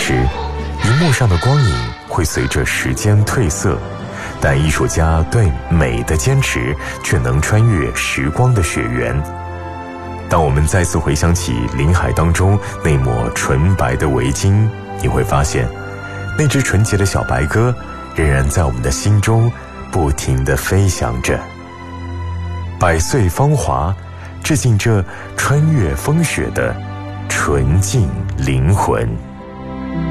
实，荧幕上的光影会随着时间褪色，但艺术家对美的坚持却能穿越时光的雪原。当我们再次回想起林海当中那抹纯白的围巾，你会发现，那只纯洁的小白鸽仍然在我们的心中不停地飞翔着。百岁芳华，致敬这穿越风雪的纯净灵魂。